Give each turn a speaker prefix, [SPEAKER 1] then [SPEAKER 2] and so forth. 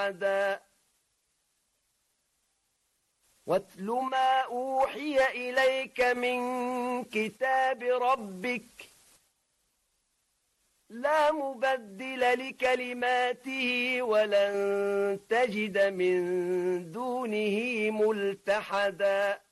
[SPEAKER 1] واتل ما أوحي إليك من كتاب ربك لا مبدل لكلماته ولن تجد من دونه ملتحدا